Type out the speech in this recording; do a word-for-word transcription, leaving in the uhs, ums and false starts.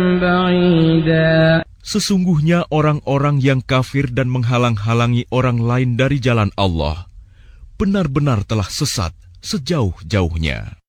بعيدا. Sesungguhnya orang-orang yang kafir dan menghalang-halangi orang lain dari jalan Allah benar-benar telah sesat sejauh-jauhnya.